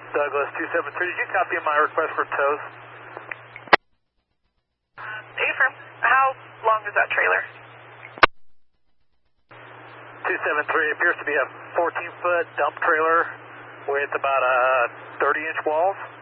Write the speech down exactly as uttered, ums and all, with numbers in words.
Douglas two seven three, did you copy my request for tows? Affirm. How long is that trailer? two seven three appears to be a fourteen foot dump trailer with about a thirty inch walls.